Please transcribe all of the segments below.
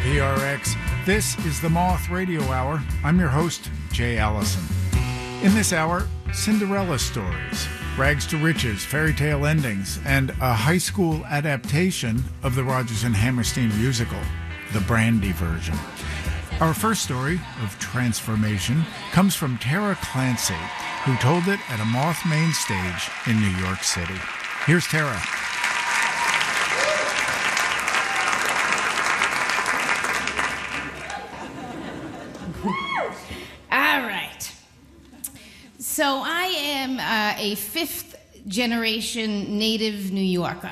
WPRX. This is the Moth Radio Hour. I'm your host, Jay Allison. In this hour, Cinderella stories, rags to riches, fairy tale endings, and a high school adaptation of the Rodgers and Hammerstein musical, the Brandy version. Our first story of transformation comes from Tara Clancy, who told it at a Moth main stage in New York City. Here's Tara. All right. So I am a fifth-generation native New Yorker.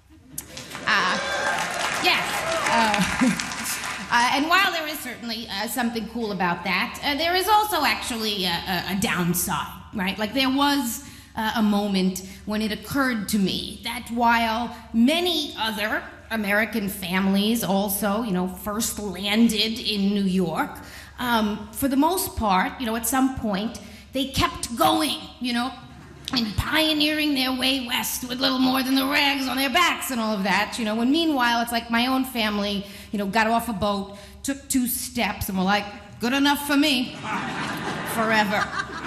And while there is certainly something cool about that, there is also actually a downside, right? Like there was a moment when it occurred to me that while many other American families also, first landed in New York, for the most part, at some point, they kept going, and pioneering their way west with little more than the rags on their backs and all of that, when meanwhile, it's like my own family, got off a boat, took 2 steps, and were like, good enough for me, forever.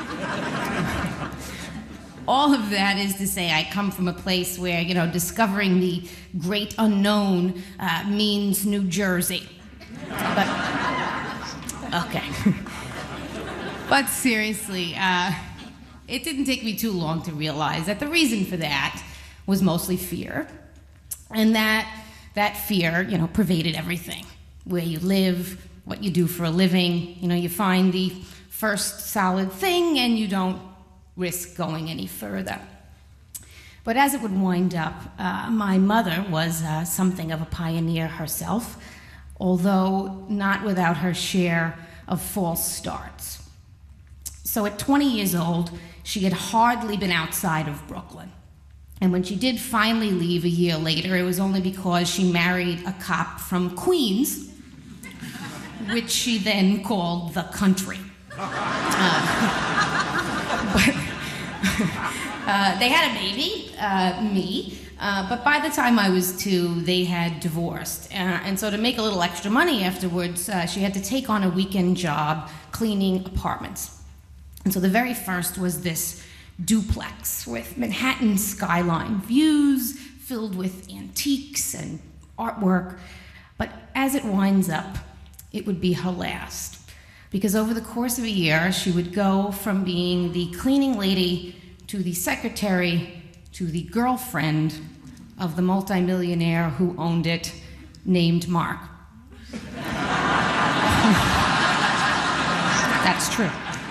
All of that is to say I come from a place where, discovering the great unknown means New Jersey. But, okay. But seriously, it didn't take me too long to realize that the reason for that was mostly fear. And that fear, pervaded everything. Where you live, what you do for a living, you find the first solid thing and you don't risk going any further. But as it would wind up, my mother was something of a pioneer herself, although not without her share of false starts. So at 20 years old, she had hardly been outside of Brooklyn. And when she did finally leave a year later, it was only because she married a cop from Queens, which she then called the country. They had a baby, me, but by the time I was 2, they had divorced. And so to make a little extra money afterwards, she had to take on a weekend job cleaning apartments. And so the very first was this duplex with Manhattan skyline views filled with antiques and artwork. But as it winds up, it would be her last. Because over the course of a year, she would go from being the cleaning lady to the secretary to the girlfriend of the multimillionaire who owned it, named Mark. That's true.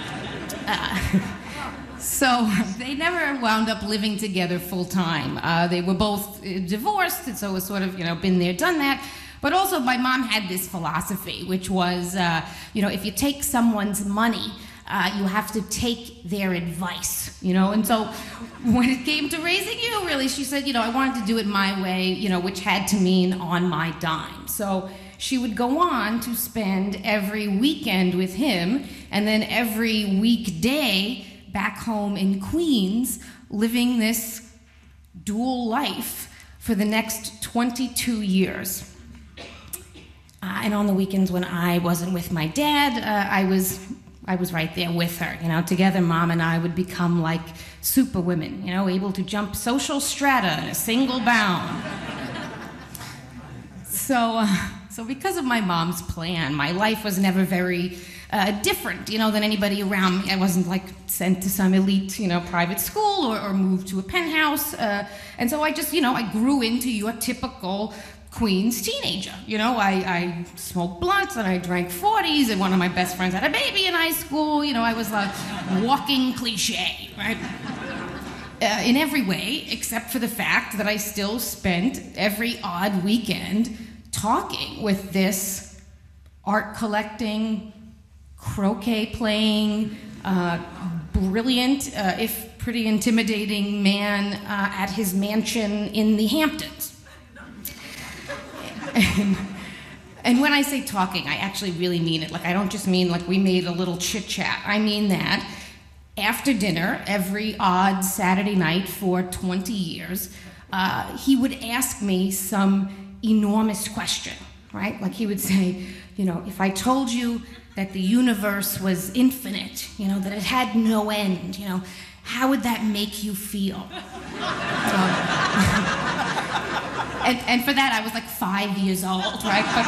So they never wound up living together full time. They were both divorced, and so it was sort of, been there, done that. But also my mom had this philosophy, which was, if you take someone's money, you have to take their advice, And so when it came to raising you, really, she said, I wanted to do it my way, which had to mean on my dime. So she would go on to spend every weekend with him, and then every weekday back home in Queens, living this dual life for the next 22 years. And on the weekends when I wasn't with my dad, I was right there with her. Together, Mom and I would become like superwomen, able to jump social strata in a single bound. So because of my mom's plan, my life was never very different, than anybody around me. I wasn't like sent to some elite, private school or moved to a penthouse. And so I just, I grew into your typical Queens teenager. I smoked blunts and I drank 40s, and one of my best friends had a baby in high school. I was a walking cliche, right? In every way, except for the fact that I still spent every odd weekend talking with this art collecting, croquet playing, brilliant, if pretty intimidating man at his mansion in the Hamptons. And when I say talking, I actually really mean it. Like, I don't just mean like we made a little chit-chat. I mean that after dinner, every odd Saturday night for 20 years, he would ask me some enormous question, right? Like he would say, if I told you that the universe was infinite, that it had no end, how would that make you feel? And for that, I was like 5 years old, right? But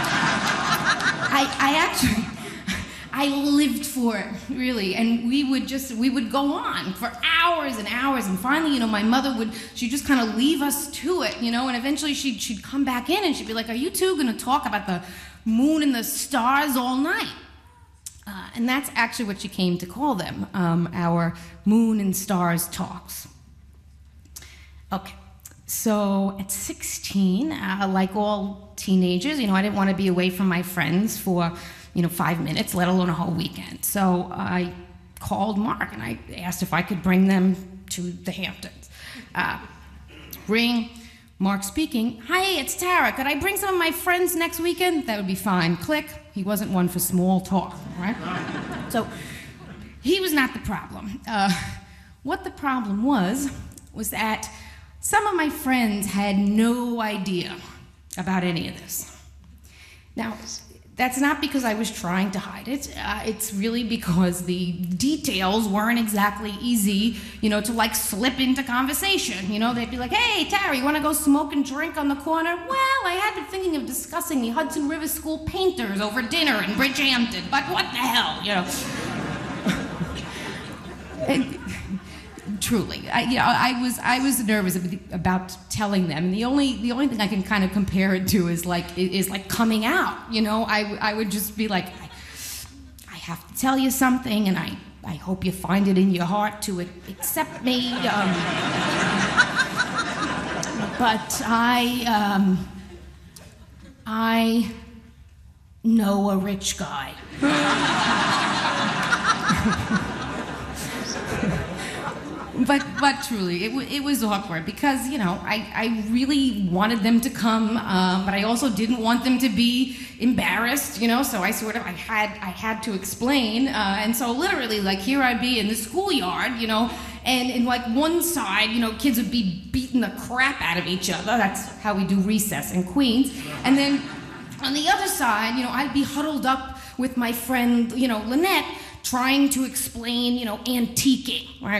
I lived for it, really. And we would go on for hours and hours. And finally, my mother she'd just kind of leave us to it, and eventually she'd come back in and she'd be like, are you two going to talk about the moon and the stars all night? And that's actually what she came to call them, our moon and stars talks. Okay. So at 16, like all teenagers, I didn't want to be away from my friends for, 5 minutes, let alone a whole weekend. So I called Mark and I asked if I could bring them to the Hamptons. Ring, Mark speaking. Hi, it's Tara. Could I bring some of my friends next weekend? That would be fine. Click. He wasn't one for small talk, right? So he was not the problem. What the problem was that some of my friends had no idea about any of this. Now, that's not because I was trying to hide it. It's really because the details weren't exactly easy, to slip into conversation. They'd be like, hey, Tara, you want to go smoke and drink on the corner? Well, I had been thinking of discussing the Hudson River School painters over dinner in Bridgehampton, but what the hell, And, truly, I was nervous about telling them. And the only thing I can kind of compare it to is like coming out. I would just be like, I have to tell you something, and I hope you find it in your heart to accept me. But I know a rich guy. But truly, it was awkward because, I really wanted them to come, but I also didn't want them to be embarrassed, so I had to explain, and so literally, here I'd be in the schoolyard, and in one side, kids would be beating the crap out of each other. That's how we do recess in Queens. And then on the other side, I'd be huddled up with my friend, Lynette, trying to explain, antiquing, right?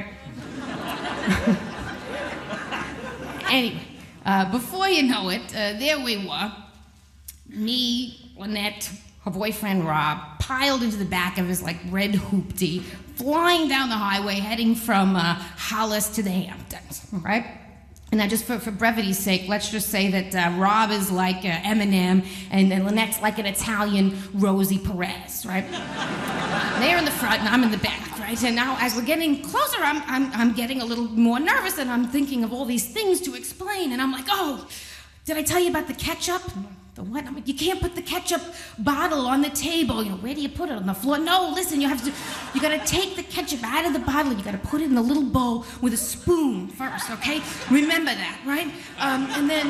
Anyway, before you know it, there we were. Me, Lynette, her boyfriend Rob, piled into the back of his red hoopty, flying down the highway, heading from Hollis to the Hamptons, right? And now just for brevity's sake, let's just say that Rob is like Eminem, and then Lynette's like an Italian Rosie Perez, right? They're in the front, and I'm in the back, right? And now as we're getting closer, I'm getting a little more nervous, and I'm thinking of all these things to explain, and I'm like, oh, did I tell you about the ketchup? The what? I'm like, you can't put the ketchup bottle on the table. Where do you put it? On the floor? No, listen, you gotta take the ketchup out of the bottle, you gotta put it in a little bowl with a spoon first, okay? Remember that, right? And then,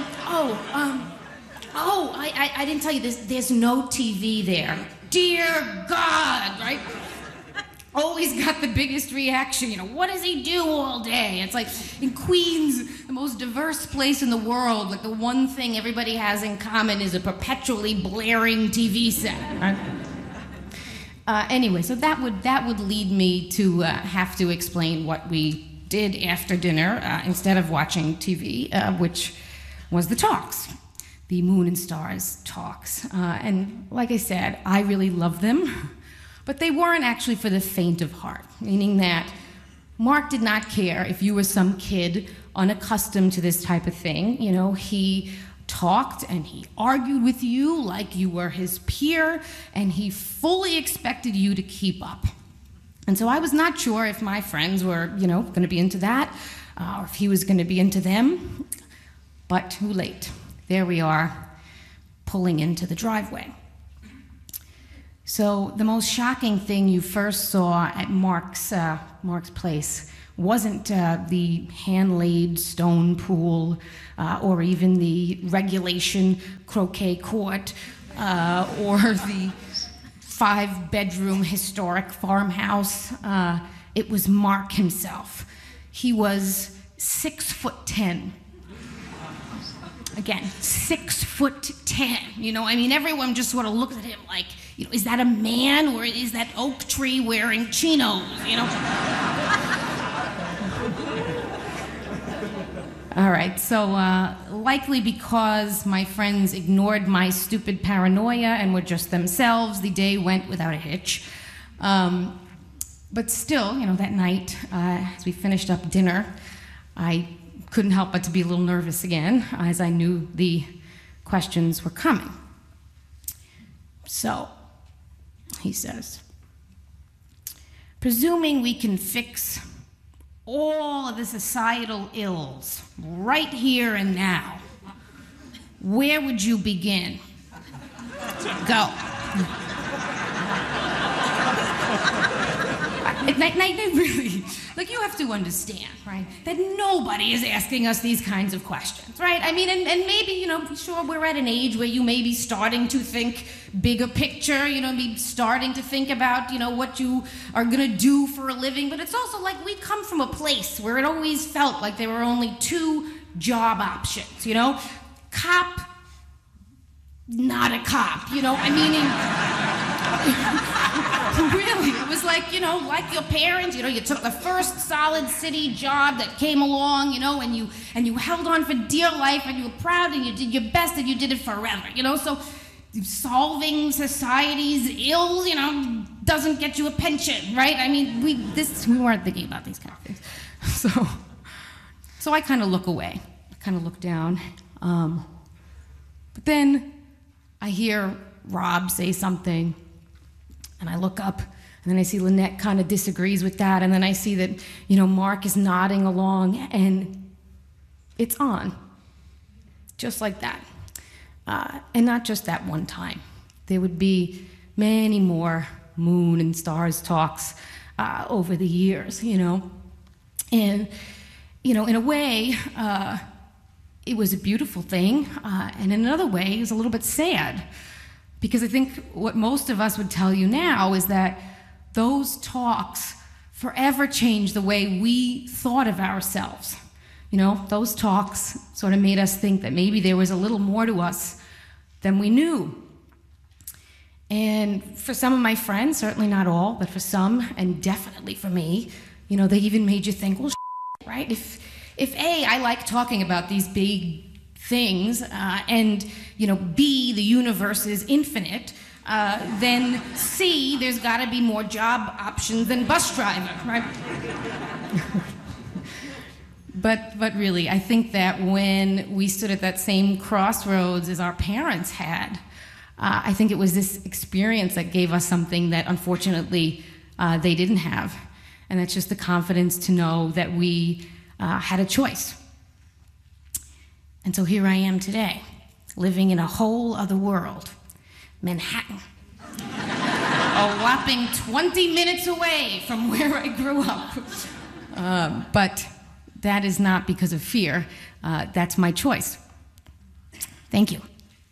I didn't tell you this, there's no TV there. Dear God, right? Always got the biggest reaction, what does he do all day? It's like, in Queens, the most diverse place in the world, the one thing everybody has in common is a perpetually blaring TV set, right? Anyway, so that would lead me to have to explain what we did after dinner instead of watching TV, which was the talks, the Moon and Stars talks. And like I said, I really love them. But they weren't actually for the faint of heart, meaning that Mark did not care if you were some kid unaccustomed to this type of thing. He talked and he argued with you like you were his peer, and he fully expected you to keep up. And so I was not sure if my friends were, going to be into that, or if he was going to be into them. But too late. There we are, pulling into the driveway. So the most shocking thing you first saw at Mark's place wasn't the hand-laid stone pool or even the regulation croquet court or the 5-bedroom historic farmhouse. It was Mark himself. He was 6'10", Again, 6'10". You know, I mean, everyone just sort of looks at him like, you know, is that a man or is that oak tree wearing chinos? You know. All right, so likely because my friends ignored my stupid paranoia and were just themselves, the day went without a hitch. But still, you know, that night, as we finished up dinner, I couldn't help but to be a little nervous again, as I knew the questions were coming. So, he says, presuming we can fix all of the societal ills right here and now, where would you begin? Go. Really, like, you have to understand, right, that nobody is asking us these kinds of questions, right? I mean, and maybe, you know, sure, we're at an age where you may be starting to think bigger picture, you know, be starting to think about, you know, what you are going to do for a living, but it's also like we come from a place where it always felt like there were only two job options, you know? Cop, not a cop, you know? I mean, really, it was like, you know, like your parents, you know, you took the first solid city job that came along, you know, and you held on for dear life, and you were proud, and you did your best, and you did it forever, you know, so solving society's ills, you know, doesn't get you a pension, right? I mean, we weren't thinking about these kind of things. So I kind of look away, I kind of look down, but then I hear Rob say something, and I look up, and then I see Lynette kind of disagrees with that, and then I see that, you know, Mark is nodding along, and it's on. Just like that. And not just that one time. There would be many more moon and stars talks over the years, you know. And, you know, in a way, it was a beautiful thing, and in another way, it was a little bit sad. Because I think what most of us would tell you now is that those talks forever changed the way we thought of ourselves. You know, those talks sort of made us think that maybe there was a little more to us than we knew. And for some of my friends, certainly not all, but for some, and definitely for me, you know, they even made you think, well, right? If A, I like talking about these big things, and, you know, B, the universe is infinite, then C, there's got to be more job options than bus driver, right? But really, I think that when we stood at that same crossroads as our parents had, I think it was this experience that gave us something that unfortunately they didn't have, and that's just the confidence to know that we had a choice. And so here I am today, living in a whole other world, Manhattan. A whopping 20 minutes away from where I grew up. But that is not because of fear. That's my choice. Thank you.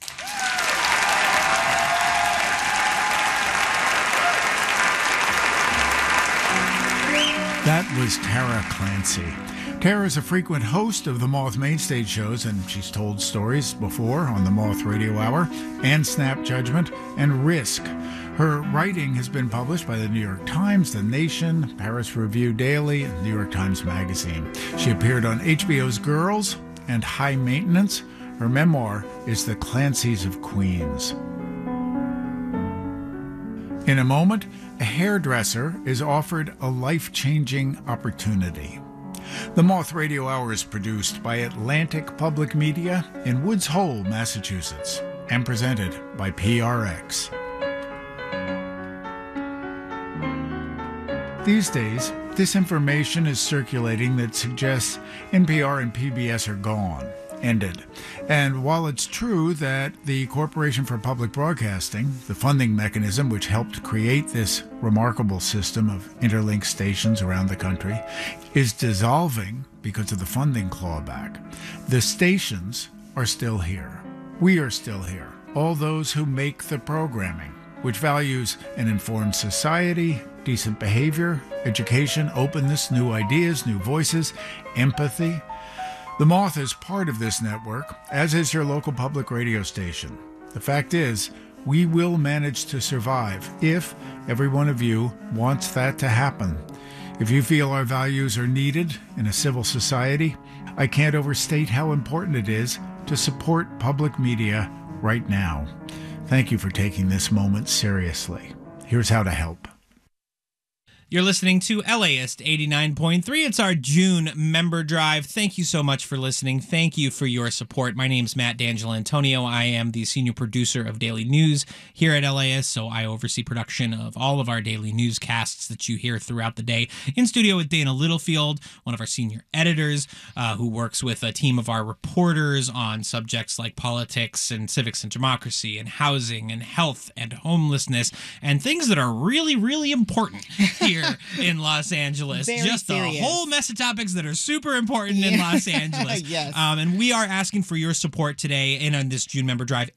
That was Tara Clancy. Tara is a frequent host of the Moth Mainstage shows, and she's told stories before on the Moth Radio Hour and Snap Judgment and Risk. Her writing has been published by the New York Times, The Nation, Paris Review Daily, and New York Times Magazine. She appeared on HBO's Girls and High Maintenance. Her memoir is The Clancys of Queens. In a moment, a hairdresser is offered a life-changing opportunity. The Moth Radio Hour is produced by Atlantic Public Media in Woods Hole, Massachusetts, and presented by PRX. These days, disinformation is circulating that suggests NPR and PBS are gone, ended. And while it's true that the Corporation for Public Broadcasting, the funding mechanism which helped create this remarkable system of interlinked stations around the country, is dissolving because of the funding clawback, the stations are still here. We are still here. All those who make the programming, which values an informed society, decent behavior, education, openness, new ideas, new voices, empathy. The Moth is part of this network, as is your local public radio station. The fact is, we will manage to survive if every one of you wants that to happen. If you feel our values are needed in a civil society, I can't overstate how important it is to support public media right now. Thank you for taking this moment seriously. Here's how to help. You're listening to LAist 89.3. It's our June member drive. Thank you so much for listening. Thank you for your support. My name's Matt D'Angelo Antonio. I am the senior producer of Daily News here at LAist, so I oversee production of all of our daily newscasts that you hear throughout the day. In studio with Dana Littlefield, one of our senior editors, who works with a team of our reporters on subjects like politics and civics and democracy and housing and health and homelessness and things that are really, really important here in Los Angeles. Very just serious. a whole mess of topics that are super important in Los Angeles. Yes. And we are asking for your support today on this June member drive,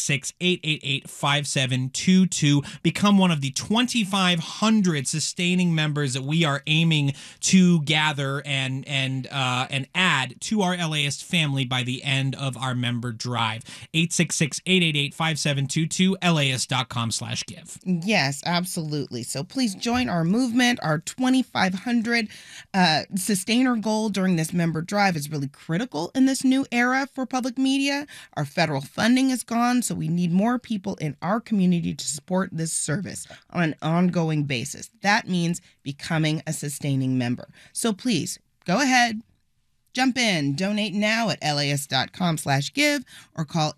866-888-5722. Become one of the 2,500 sustaining members that we are aiming to gather and add to our LAist family by the end of our member drive. 866-888-5722, LAist.com/give. Yes, absolutely. So please join our movement. Our 2,500 sustainer goal during this member drive is really critical in this new era for public media. Our federal funding is gone, so we need more people in our community to support this service on an ongoing basis. That means becoming a sustaining member. So please go ahead. Jump in, donate now at LAist.com/give or call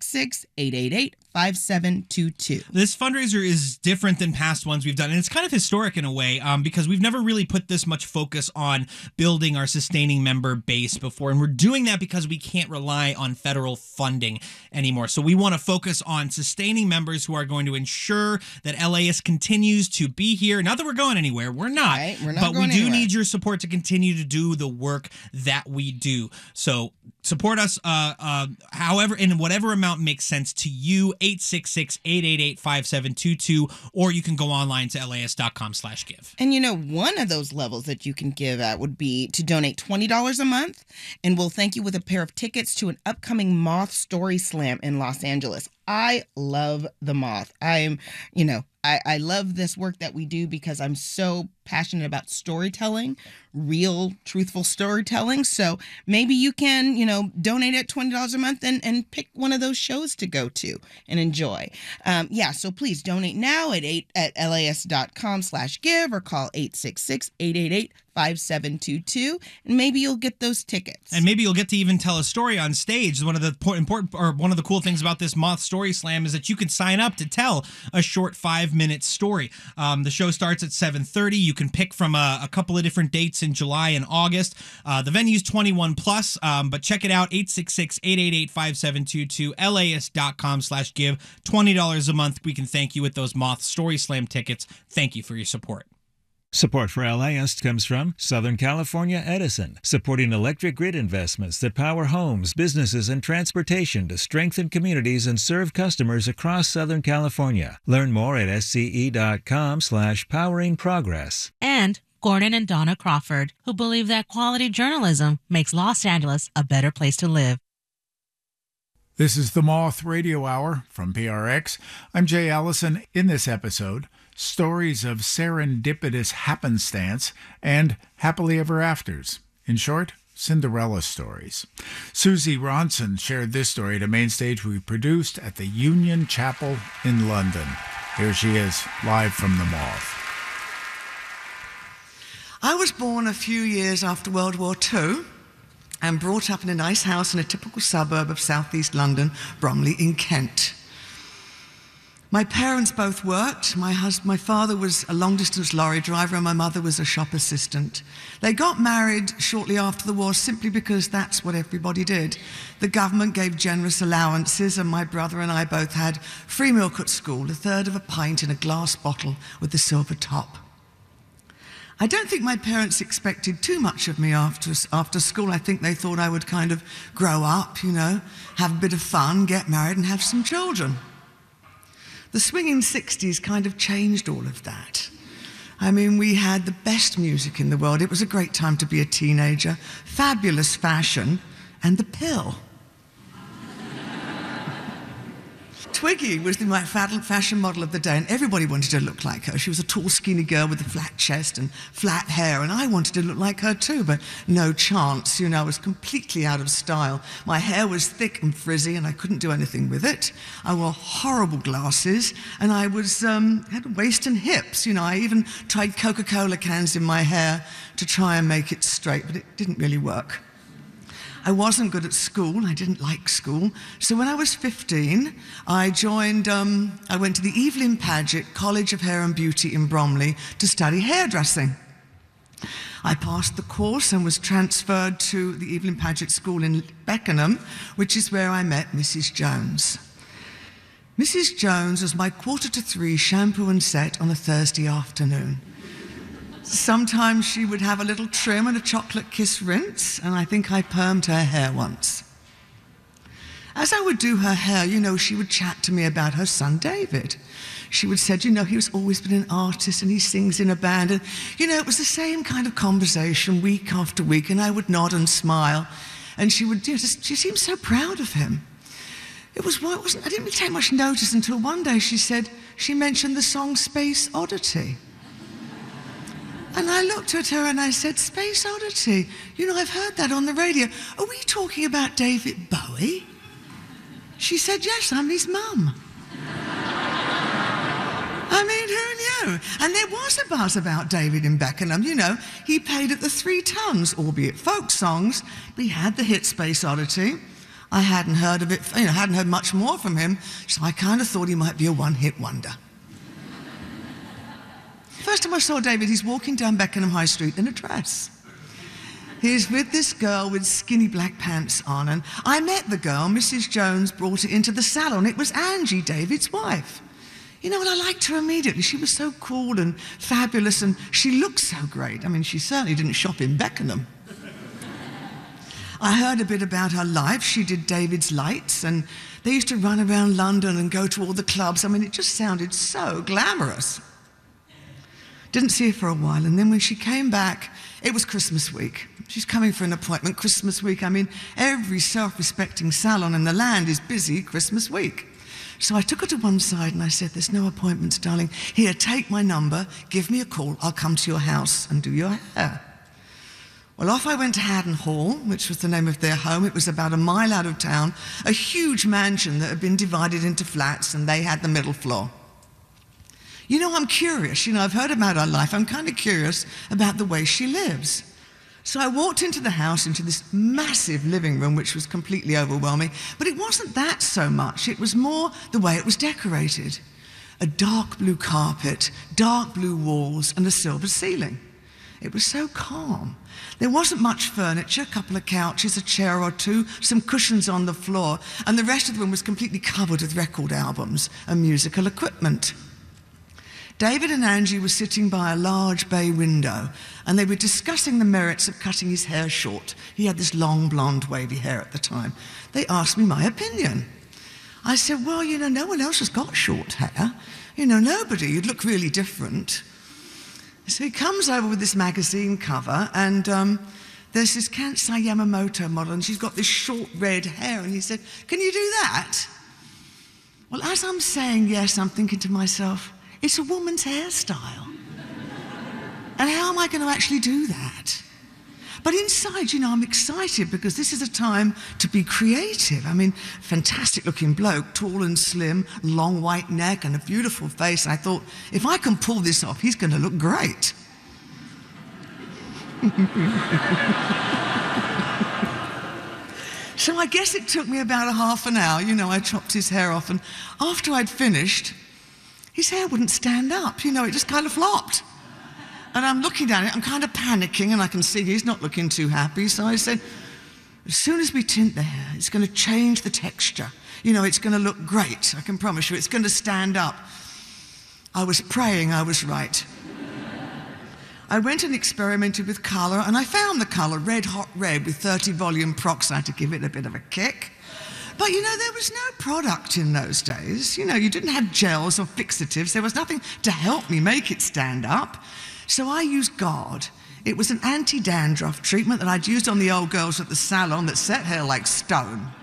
866-888-5722. This fundraiser is different than past ones we've done, and it's kind of historic in a way because we've never really put this much focus on building our sustaining member base before, and we're doing that because we can't rely on federal funding anymore. So we want to focus on sustaining members who are going to ensure that LAist continues to be here. Not that we're going anywhere, we're not, Right, we're not but we going do anywhere. need your support to continue to do the work that we do. So support us however, in whatever amount makes sense to you. 866-888-5722, or you can go online to LAist.com/give. And you know, one of those levels that you can give at would be to donate $20 a month, and we'll thank you with a pair of tickets to an upcoming Moth Story Slam in Los Angeles. I love the Moth. I love this work that we do because I'm so passionate about storytelling, real, truthful storytelling. So maybe you can, donate at $20 a month and pick one of those shows to go to and enjoy. So please donate now at LAist.com/give or call 866-888-5722, and maybe you'll get those tickets. And maybe you'll get to even tell a story on stage. One of the one of the cool things about this Moth Story Slam is that you can sign up to tell a short 5-minute story. The show starts at 7:30. You can pick from a couple of different dates in July and August. The venue's 21 plus, but check it out, 866-888-5722, LAist.com/give, $20 a month. We can thank you with those Moth Story Slam tickets. Thank you for your support. Support for LAist comes from Southern California Edison, supporting electric grid investments that power homes, businesses, and transportation to strengthen communities and serve customers across Southern California. Learn more at sce.com/poweringprogress. And Gordon and Donna Crawford, who believe that quality journalism makes Los Angeles a better place to live. This is the Moth Radio Hour from PRX. I'm Jay Allison. In this episode, stories of serendipitous happenstance and happily ever afters. In short, Cinderella stories. Susie Ronson shared this story at a main stage we produced at the Union Chapel in London. Here she is, live from the Moth. I was born a few years after World War II and brought up in a nice house in a typical suburb of southeast London, Bromley in Kent. My parents both worked. My father was a long-distance lorry driver and my mother was a shop assistant. They got married shortly after the war simply because that's what everybody did. The government gave generous allowances and my brother and I both had free milk at school, 1/3 of a pint in a glass bottle with the silver top. I don't think my parents expected too much of me after school. I think they thought I would kind of grow up, have a bit of fun, get married and have some children. The swinging 60s kind of changed all of that. I mean, we had the best music in the world. It was a great time to be a teenager. Fabulous fashion. and the pill. Twiggy was the fashion model of the day, and everybody wanted to look like her. She was a tall, skinny girl with a flat chest and flat hair, and I wanted to look like her too, but no chance. I was completely out of style. My hair was thick and frizzy, and I couldn't do anything with it. I wore horrible glasses, and I had a waist and hips. I even tried Coca-Cola cans in my hair to try and make it straight, but it didn't really work. I wasn't good at school. I didn't like school. So when I was 15, I went to the Evelyn Paget College of Hair and Beauty in Bromley to study hairdressing. I passed the course and was transferred to the Evelyn Paget School in Beckenham, which is where I met Mrs. Jones. Mrs. Jones was my 2:45 shampoo and set on a Thursday afternoon. Sometimes she would have a little trim and a chocolate kiss rinse, and I think I permed her hair once. As I would do her hair, she would chat to me about her son David. She would say, he's always been an artist and he sings in a band. And, it was the same kind of conversation week after week, and I would nod and smile. And she would, she seemed so proud of him. I didn't really take much notice until one day she mentioned the song Space Oddity. And I looked at her and I said, Space Oddity, I've heard that on the radio. Are we talking about David Bowie? She said, yes, I'm his mum. I mean, who knew? And there was a buzz about David in Beckenham. He played at the Three Tons, albeit folk songs, but he had the hit Space Oddity. I hadn't heard of it, hadn't heard much more from him, so I kind of thought he might be a one-hit wonder. First time I saw David, he's walking down Beckenham High Street in a dress. He's with this girl with skinny black pants on, and I met the girl. Mrs. Jones brought her into the salon. It was Angie, David's wife. And I liked her immediately. She was so cool and fabulous, and she looked so great. I mean, she certainly didn't shop in Beckenham. I heard a bit about her life. She did David's Lights, and they used to run around London and go to all the clubs. I mean, it just sounded so glamorous. Didn't see her for a while, and then when she came back, it was Christmas week. She's coming for an appointment Christmas week. I mean, every self-respecting salon in the land is busy Christmas week. So I took her to one side and I said, there's no appointments, darling. Here, take my number, give me a call, I'll come to your house and do your hair. Well, off I went to Haddon Hall, which was the name of their home. It was about a mile out of town, a huge mansion that had been divided into flats, and they had the middle floor. I'm curious. I've heard about her life. I'm kind of curious about the way she lives. So I walked into the house, into this massive living room, which was completely overwhelming. But it wasn't that so much. It was more the way it was decorated. A dark blue carpet, dark blue walls, and a silver ceiling. It was so calm. There wasn't much furniture, a couple of couches, a chair or two, some cushions on the floor, and the rest of the room was completely covered with record albums and musical equipment. David and Angie were sitting by a large bay window, and they were discussing the merits of cutting his hair short. He had this long, blonde, wavy hair at the time. They asked me my opinion. I said, well, no one else has got short hair. Nobody. You'd look really different. So he comes over with this magazine cover, and there's this Kansai Yamamoto model, and she's got this short red hair, and he said, can you do that? Well, as I'm saying yes, I'm thinking to myself, it's a woman's hairstyle. And how am I going to actually do that? But inside, I'm excited because this is a time to be creative. I mean, fantastic looking bloke, tall and slim, long white neck and a beautiful face. I thought, if I can pull this off, he's going to look great. So I guess it took me about a half an hour. I chopped his hair off, and after I'd finished, his hair wouldn't stand up, it just kind of flopped. And I'm looking at it, I'm kind of panicking, and I can see he's not looking too happy. So I said, as soon as we tint the hair, it's going to change the texture. It's going to look great, I can promise you. It's going to stand up. I was praying I was right. I went and experimented with colour, and I found the colour red, hot red with 30 volume peroxide to give it a bit of a kick. But, there was no product in those days. You didn't have gels or fixatives. There was nothing to help me make it stand up. So I used God. It was an anti-dandruff treatment that I'd used on the old girls at the salon that set hair like stone.